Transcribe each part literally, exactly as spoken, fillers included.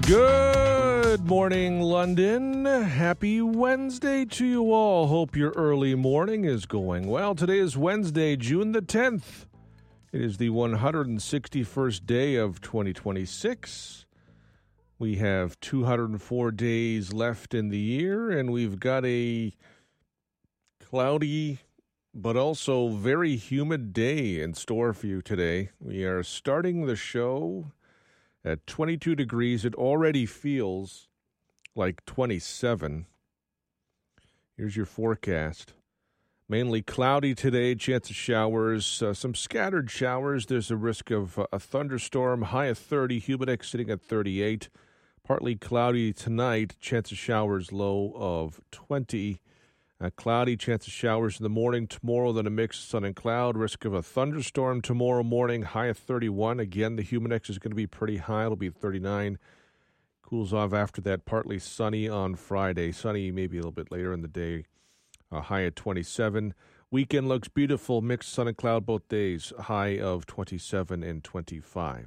Good morning, London. Happy Wednesday to you all. Hope your early morning is going well. Today is Wednesday, June the tenth. It is the one hundred sixty-first day of twenty twenty-six. We have two hundred four days left in the year, and we've got a cloudy but also very humid day in store for you today. We are starting the show at twenty-two degrees. It already feels like twenty-seven. Here's your forecast. Mainly cloudy today, chance of showers, uh, some scattered showers. There's a risk of uh, a thunderstorm, high of thirty, humidity sitting at thirty-eight. Partly cloudy tonight, chance of showers, low of twenty. Uh, cloudy, chance of showers in the morning. Tomorrow, then a mix of sun and cloud. Risk of a thunderstorm tomorrow morning, high of thirty-one. Again, the humidity is going to be pretty high. It'll be thirty-nine. Cools off after that. Partly sunny on Friday. Sunny maybe a little bit later in the day. A high at twenty-seven. Weekend looks beautiful. Mixed sun and cloud both days. High of twenty-seven and twenty-five.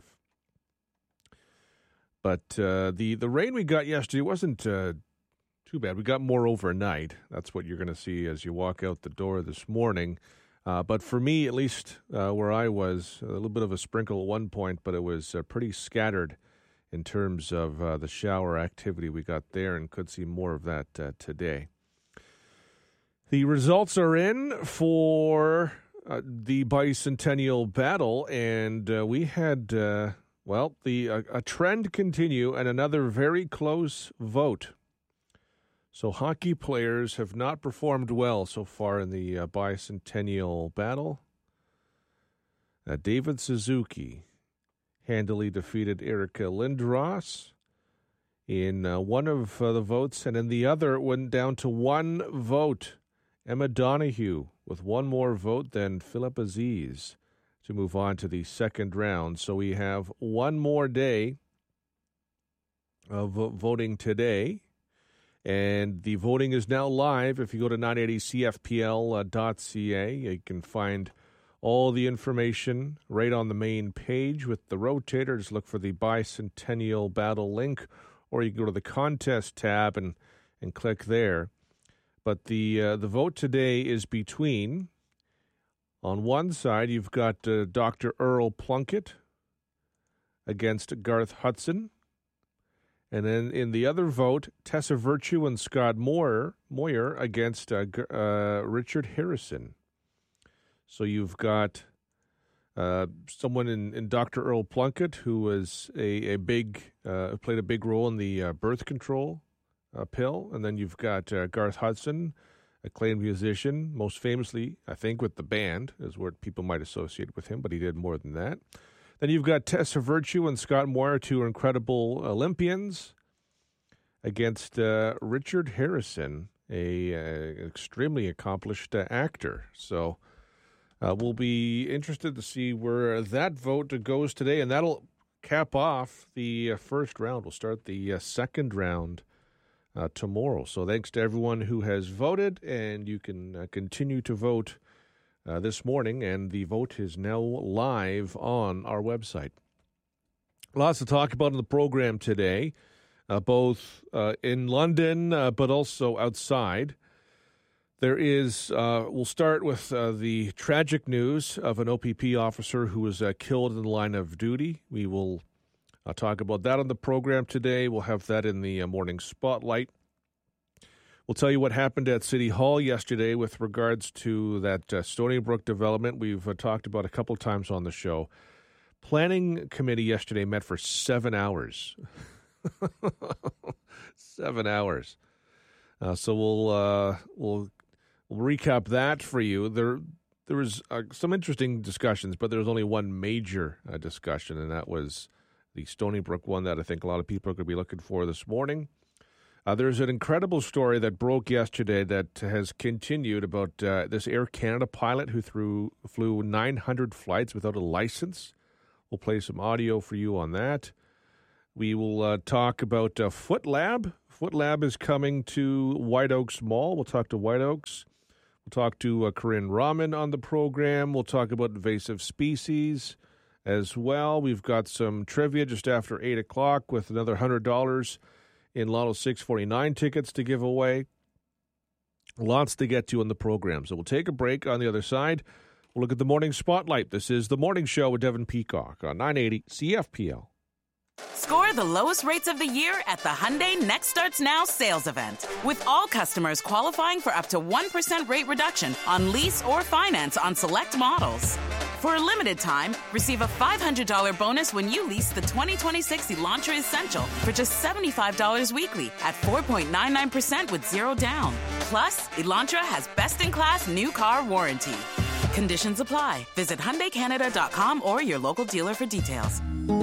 But uh, the, the rain we got yesterday wasn't uh, too bad. We got more overnight. That's what you're going to see as you walk out the door this morning. Uh, but for me, at least uh, where I was, a little bit of a sprinkle at one point, but it was uh, pretty scattered in terms of uh, the shower activity we got there, and could see more of that uh, today. The results are in for uh, the bicentennial battle, and uh, we had, uh, well, the uh, a trend continue and another very close vote. So hockey players have not performed well so far in the uh, bicentennial battle. Uh, David Suzuki handily defeated Erica Lindros in uh, one of uh, the votes, and in the other it went down to one vote. Emma Donahue with one more vote than Philip Aziz to move on to the second round. So we have one more day of voting today. And the voting is now live. If you go to nine eighty C F P L dot C A, you can find all the information right on the main page with the rotator. Just look for the Bicentennial Battle link, or you can go to the contest tab and, and click there. But the uh, the vote today is between, on one side, you've got uh, Doctor Earl Plunkett against Garth Hudson. And then in the other vote, Tessa Virtue and Scott Moyer, Moyer against uh, uh, Richard Harrison. So you've got uh, someone in, in Doctor Earl Plunkett who was a, a big, uh, played a big role in the uh, birth control uh, pill. And then you've got uh, Garth Hudson, acclaimed musician, most famously, I think, with the band, is what people might associate with him, but he did more than that. Then you've got Tessa Virtue and Scott Moyer, two incredible Olympians, against uh, Richard Harrison, a uh, extremely accomplished uh, actor. So uh, we'll be interested to see where that vote goes today, and that'll cap off the uh, first round. We'll start the uh, second round uh, tomorrow. So thanks to everyone who has voted, and you can uh, continue to vote Uh, this morning, and the vote is now live on our website. Lots to talk about in the program today, uh, both uh, in London, uh, but also outside. There is, uh, we'll start with uh, the tragic news of an O P P officer who was uh, killed in the line of duty. We will uh, talk about that on the program today. We'll have that in the uh, morning spotlight. We'll tell you what happened at City Hall yesterday with regards to that uh, Stony Brook development we've uh, talked about a couple times on the show. Planning committee yesterday met for seven hours. seven hours. Uh, so we'll uh, we'll we'll recap that for you. There there was uh, some interesting discussions, but there was only one major uh, discussion, and that was the Stony Brook one that I think a lot of people are going to be looking for this morning. Uh, there's an incredible story that broke yesterday that has continued about uh, this Air Canada pilot who threw, flew nine hundred flights without a license. We'll play some audio for you on that. We will uh, talk about uh, Foot Lab. Foot Lab is coming to White Oaks Mall. We'll talk to White Oaks. We'll talk to uh, Corinne Rahman on the program. We'll talk about invasive species. as well. We've got some trivia just after eight o'clock with another one hundred dollars in Lotto six forty-nine tickets to give away. Lots to get to in the program. So we'll take a break. On the other side, we'll look at the Morning Spotlight. This is The Morning Show with Devin Peacock on nine eighty C F P L. Score the lowest rates of the year at the Hyundai Next Starts Now sales event. With all customers qualifying for up to one percent rate reduction on lease or finance on select models. For a limited time, receive a five hundred dollars bonus when you lease the twenty twenty-six Elantra Essential for just seventy-five dollars weekly at four point nine nine percent with zero down. Plus, Elantra has best-in-class new car warranty. Conditions apply. Visit Hyundai Canada dot com or your local dealer for details.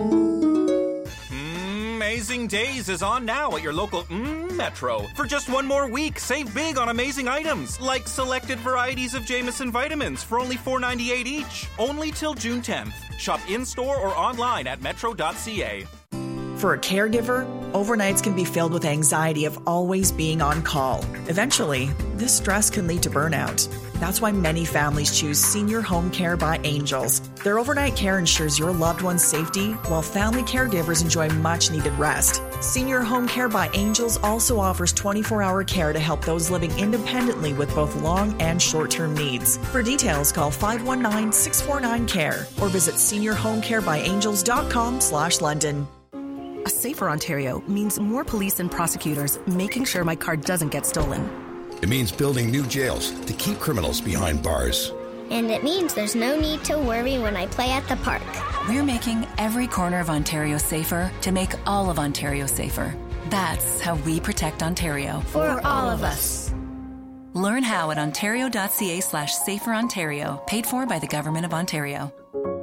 Amazing Days is on now at your local mm, Metro. For just one more week, save big on amazing items, like selected varieties of Jameson vitamins for only four dollars and ninety-eight cents each. Only till June tenth. Shop in-store or online at metro dot c a. For a caregiver, overnights can be filled with anxiety of always being on call. Eventually, this stress can lead to burnout. That's why many families choose Senior Home Care by Angels. Their overnight care ensures your loved one's safety, while family caregivers enjoy much-needed rest. Senior Home Care by Angels also offers twenty-four hour care to help those living independently with both long and short-term needs. For details, call five one nine, six four nine, C A R E or visit senior home care by angels dot com slash London. A safer Ontario means more police and prosecutors making sure my car doesn't get stolen. It means building new jails to keep criminals behind bars. And it means there's no need to worry when I play at the park. We're making every corner of Ontario safer to make all of Ontario safer. That's how we protect Ontario. For all of us. Learn how at ontario dot c a slash safer Ontario. Paid for by the Government of Ontario.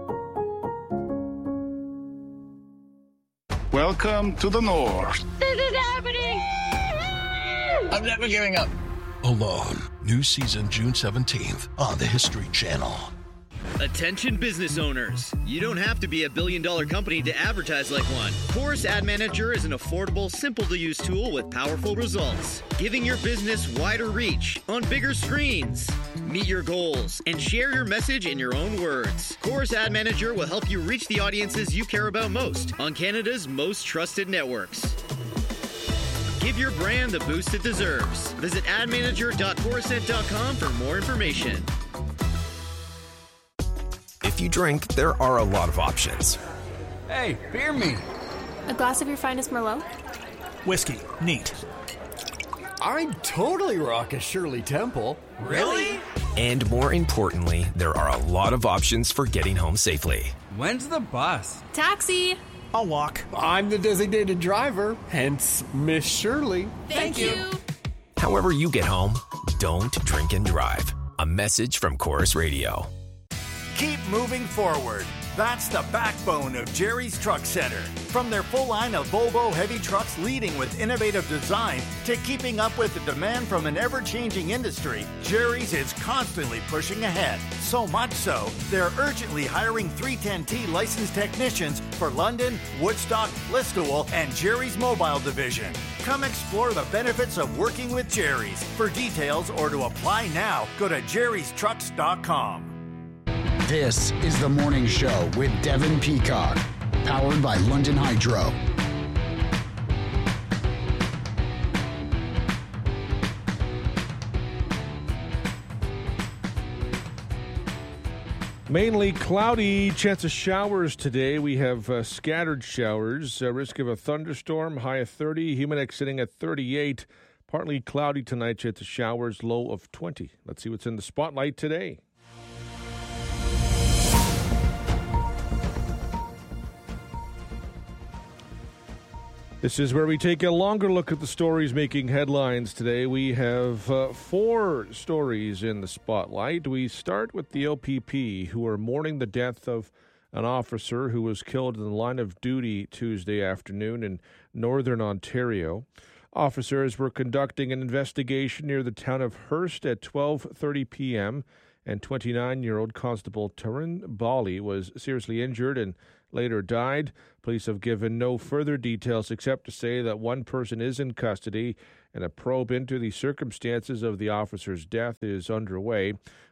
Welcome to the North. This is happening! I'm never giving up. Alone. New season June seventeenth on the History Channel. Attention business owners. You don't have to be a billion dollar company to advertise like one. Chorus Ad Manager is an affordable, simple to use tool with powerful results, giving your business wider reach on bigger screens. Meet your goals and share your message in your own words. Chorus Ad Manager will help you reach the audiences you care about most on Canada's most trusted networks. Give your brand the boost it deserves. Visit ad manager dot corusent dot com for more information. If you drink, there are a lot of options. Hey, beer me. A glass of your finest Merlot? Whiskey. Neat. I'd totally rock a Shirley Temple. Really? And more importantly, there are a lot of options for getting home safely. When's the bus? Taxi. I'll walk. I'm the designated driver, hence Miss Shirley. Thank, Thank you. you. However you get home, don't drink and drive. A message from Chorus Radio. Keep moving forward. That's the backbone of Jerry's Truck Center. From their full line of Volvo heavy trucks leading with innovative design to keeping up with the demand from an ever-changing industry, Jerry's is constantly pushing ahead. So much so, they're urgently hiring three ten T licensed technicians for London, Woodstock, Listowel, and Jerry's Mobile Division. Come explore the benefits of working with Jerry's. For details or to apply now, go to jerrys trucks dot com. This is The Morning Show with Devin Peacock, powered by London Hydro. Mainly cloudy, chance of showers today. We have uh, scattered showers, uh, risk of a thunderstorm, high of thirty, humidity sitting at thirty-eight. Partly cloudy tonight, chance of showers, low of twenty. Let's see what's in the spotlight today. This is where we take a longer look at the stories making headlines today. We have uh, four stories in the spotlight. We start with the O P P, who are mourning the death of an officer who was killed in the line of duty Tuesday afternoon in northern Ontario. Officers were conducting an investigation near the town of Hearst at twelve thirty p.m., and twenty-nine-year-old Constable Tarun Bali was seriously injured and later died. Police have given no further details except to say that one person is in custody and a probe into the circumstances of the officer's death is underway.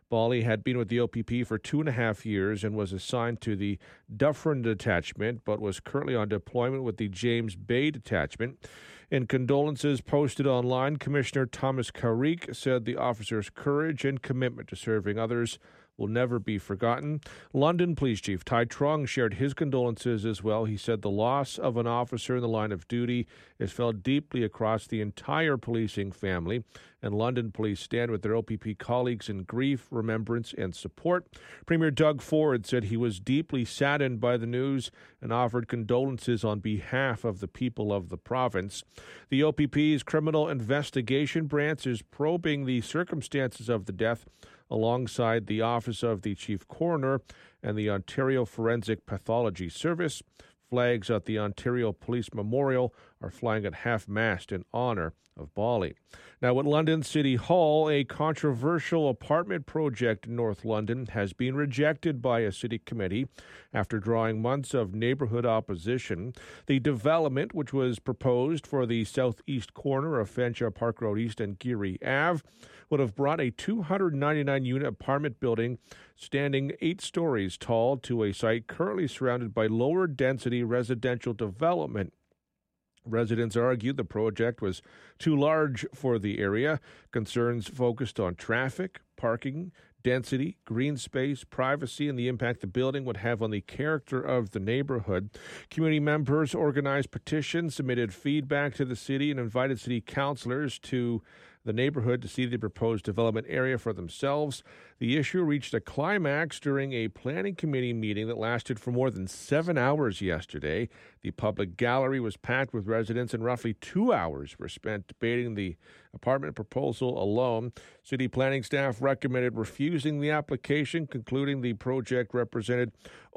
Bawley had been with the O P P for two and a half years and was assigned to the Dufferin Detachment, but was currently on deployment with the James Bay Detachment. In condolences posted online, Commissioner Thomas Carrick said the officer's courage and commitment to serving others will never be forgotten. London Police Chief Ty Trong shared his condolences as well. He said the loss of an officer in the line of duty is felt deeply across the entire policing family, and London Police stand with their O P P colleagues in grief, remembrance, and support. Premier Doug Ford said he was deeply saddened by the news and offered condolences on behalf of the people of the province. The O P P's Criminal Investigation Branch is probing the circumstances of the death alongside the Office of the Chief Coroner and the Ontario Forensic Pathology Service. Flags at the Ontario Police Memorial are flying at half-mast in honour of Bawley. Now, at London City Hall, a controversial apartment project in North London has been rejected by a city committee after drawing months of neighbourhood opposition. The development, which was proposed for the southeast corner of Fanshawe Park Road East and Geary Avenue, would have brought a two hundred ninety-nine unit apartment building standing eight stories tall to a site currently surrounded by lower density residential development. Residents argued the project was too large for the area. Concerns focused on traffic, parking, density, green space, privacy, and the impact the building would have on the character of the neighborhood. Community members organized petitions, submitted feedback to the city, and invited city councillors to the neighborhood to see the proposed development area for themselves. The issue reached a climax during a planning committee meeting that lasted for more than seven hours yesterday. The public gallery was packed with residents, and roughly two hours were spent debating the apartment proposal alone. City planning staff recommended refusing the application, concluding the project represented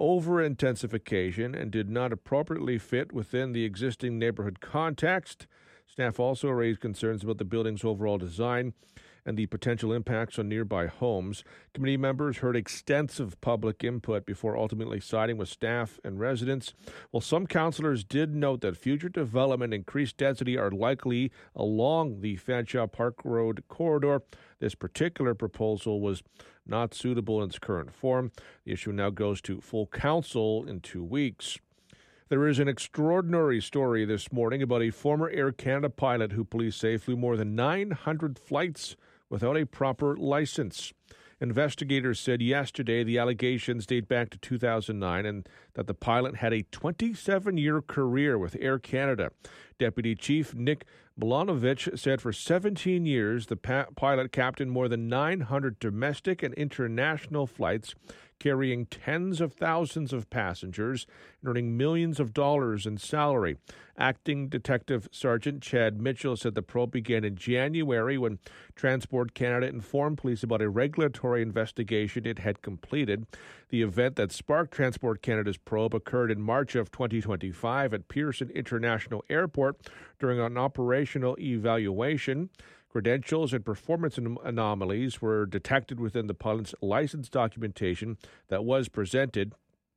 over-intensification and did not appropriately fit within the existing neighborhood context. Staff also raised concerns about the building's overall design and the potential impacts on nearby homes. Committee members heard extensive public input before ultimately siding with staff and residents. While some councillors did note that future development and increased density are likely along the Fanshawe Park Road corridor, this particular proposal was not suitable in its current form. The issue now goes to full council in two weeks. There is an extraordinary story this morning about a former Air Canada pilot who police say flew more than nine hundred flights without a proper license. Investigators said yesterday the allegations date back to two thousand nine and that the pilot had a twenty-seven year career with Air Canada. Deputy Chief Nick Milanovich said for seventeen years the pa- pilot captained more than nine hundred domestic and international flights, carrying tens of thousands of passengers and earning millions of dollars in salary. Acting Detective Sergeant Chad Mitchell said the probe began in January when Transport Canada informed police about a regulatory investigation it had completed. The event that sparked Transport Canada's probe occurred in March of twenty twenty-five at Pearson International Airport during an operational evaluation. Credentials and performance anomalies were detected within the pilot's license documentation that was presented.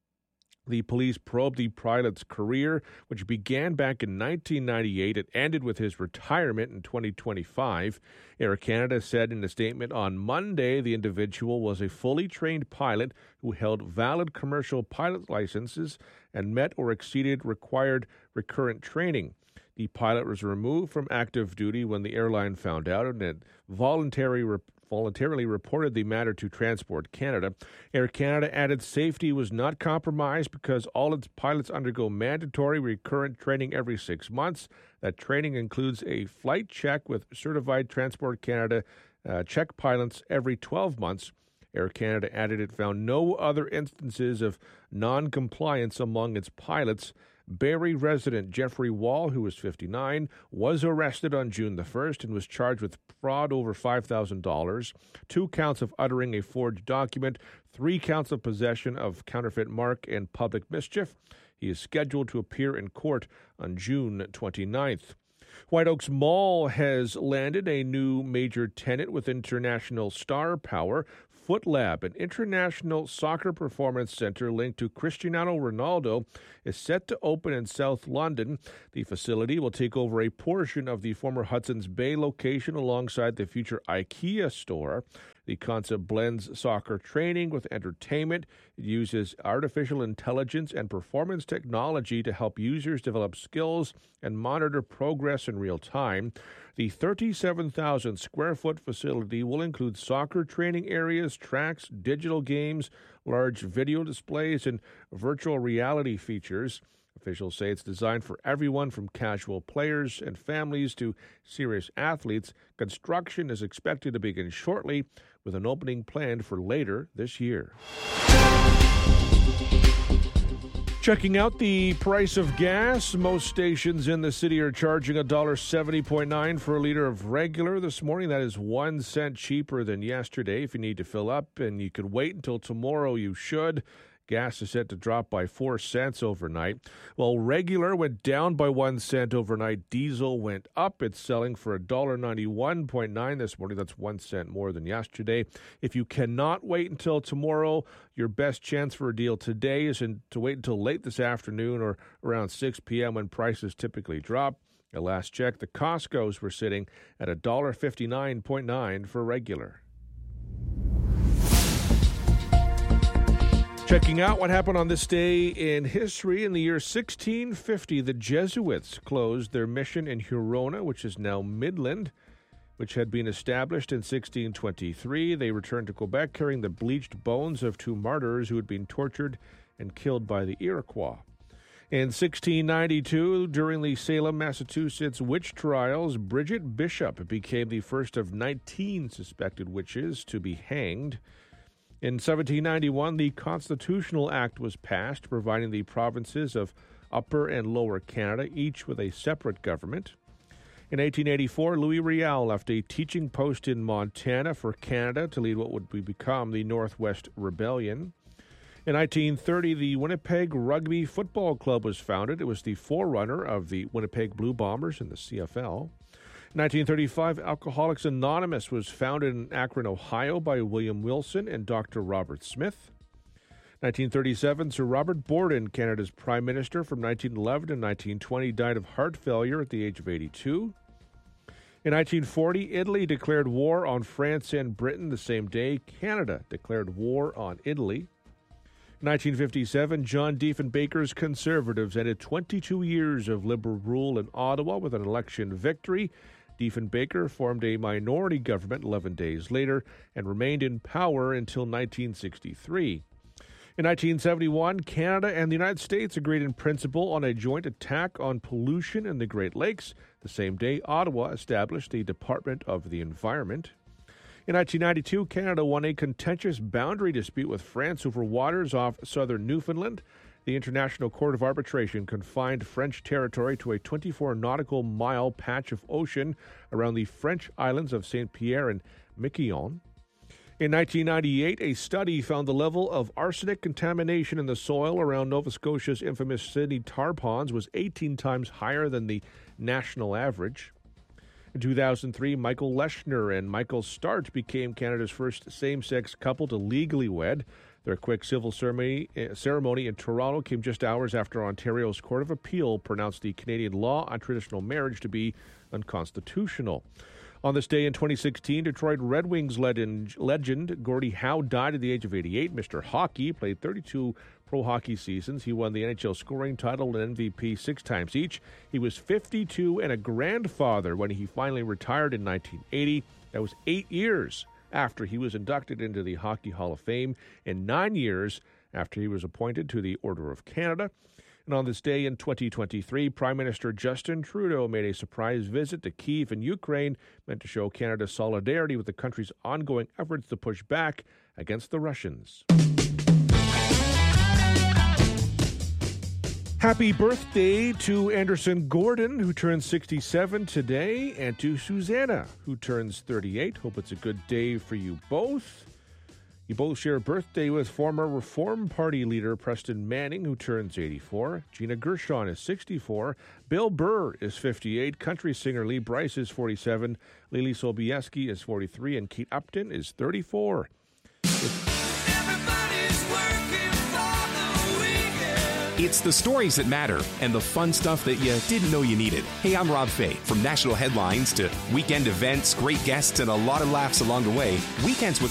The police probed the pilot's career, which began back in nineteen ninety-eight. It ended with his retirement in twenty twenty-five. Air Canada said in a statement on Monday the individual was a fully trained pilot who held valid commercial pilot licenses and met or exceeded required recurrent training. The pilot was removed from active duty when the airline found out and had voluntary, voluntarily reported the matter to Transport Canada. Air Canada added safety was not compromised because all its pilots undergo mandatory recurrent training every six months. That training includes a flight check with certified Transport Canada uh, check pilots every twelve months. Air Canada added it found no other instances of non-compliance among its pilots. Barrie resident Jeffrey Wall, who was fifty-nine, was arrested on June the first and was charged with fraud over five thousand dollars, two counts of uttering a forged document, three counts of possession of counterfeit mark, and public mischief. He is scheduled to appear in court on June twenty-ninth. White Oaks Mall has landed a new major tenant with international star power. FootLab, an international soccer performance center linked to Cristiano Ronaldo, is set to open in South London. The facility will take over a portion of the former Hudson's Bay location alongside the future IKEA store. The concept blends soccer training with entertainment. It uses artificial intelligence and performance technology to help users develop skills and monitor progress in real time. The thirty-seven thousand square foot facility will include soccer training areas, tracks, digital games, large video displays, and virtual reality features. Officials say it's designed for everyone from casual players and families to serious athletes. Construction is expected to begin shortly, with an opening planned for later this year. Checking out the price of gas, most stations in the city are charging one dollar seventy point nine for a liter of regular this morning. That is one cent cheaper than yesterday. If you need to fill up and you could wait until tomorrow, you should. Gas is set to drop by four cents overnight. While regular went down by one cent overnight, diesel went up. It's selling for one dollar ninety-one point nine this morning. That's one cent more than yesterday. If you cannot wait until tomorrow, your best chance for a deal today is in, to wait until late this afternoon or around six p.m. when prices typically drop. At last check, the Costco's were sitting at one dollar fifty-nine point nine for regular. Checking out what happened on this day in history. In the year sixteen fifty, the Jesuits closed their mission in Huronia, which is now Midland, which had been established in sixteen twenty-three. They returned to Quebec carrying the bleached bones of two martyrs who had been tortured and killed by the Iroquois. In sixteen ninety-two, during the Salem, Massachusetts witch trials, Bridget Bishop became the first of nineteen suspected witches to be hanged. In seventeen ninety-one, the Constitutional Act was passed, providing the provinces of Upper and Lower Canada, each with a separate government. In eighteen eighty-four, Louis Riel left a teaching post in Montana for Canada to lead what would become the Northwest Rebellion. In nineteen thirty, the Winnipeg Rugby Football Club was founded. It was the forerunner of the Winnipeg Blue Bombers in the C F L. In nineteen thirty-five, Alcoholics Anonymous was founded in Akron, Ohio by William Wilson and Doctor Robert Smith. nineteen thirty-seven, Sir Robert Borden, Canada's Prime Minister from nineteen eleven to nineteen twenty, died of heart failure at the age of eighty-two. In nineteen forty, Italy declared war on France and Britain. The same day, Canada declared war on Italy. In nineteen fifty-seven, John Diefenbaker's Conservatives ended twenty-two years of Liberal rule in Ottawa with an election victory. Diefenbaker formed a minority government eleven days later and remained in power until nineteen sixty-three. In nineteen seventy-one, Canada and the United States agreed in principle on a joint attack on pollution in the Great Lakes. The same day, Ottawa established the Department of the Environment. In nineteen ninety-two, Canada won a contentious boundary dispute with France over waters off southern Newfoundland. The International Court of Arbitration confined French territory to a twenty-four nautical mile patch of ocean around the French islands of Saint Pierre and Miquelon. In nineteen ninety-eight, a study found the level of arsenic contamination in the soil around Nova Scotia's infamous Sydney tar ponds was eighteen times higher than the national average. In two thousand three, Michael Leshner and Michael Starch became Canada's first same-sex couple to legally wed. Their quick civil ceremony, ceremony in Toronto came just hours after Ontario's Court of Appeal pronounced the Canadian law on traditional marriage to be unconstitutional. On this day in twenty sixteen, Detroit Red Wings legend, legend Gordie Howe died at the age of eighty-eight. Mister Hockey played thirty-two pro hockey seasons. He won the N H L scoring title and M V P six times each. He was fifty-two and a grandfather when he finally retired in nineteen eighty. That was eight years after he was inducted into the Hockey Hall of Fame and nine years after he was appointed to the Order of Canada. And on this day in twenty twenty-three, Prime Minister Justin Trudeau made a surprise visit to Kyiv in Ukraine, meant to show Canada's solidarity with the country's ongoing efforts to push back against the Russians. Happy birthday to Anderson Gordon, who turns sixty-seven today, and to Susanna, who turns thirty-eight. Hope it's a good day for you both. You both share a birthday with former Reform Party leader Preston Manning, who turns eighty-four. Gina Gershon is sixty-four. Bill Burr is fifty-eight. Country singer Lee Brice is forty-seven. Lily Sobieski is forty-three. And Kate Upton is thirty-four. It's the stories that matter and the fun stuff that you didn't know you needed. Hey, I'm Rob Fay. From national headlines to weekend events, great guests, and a lot of laughs along the way, Weekends with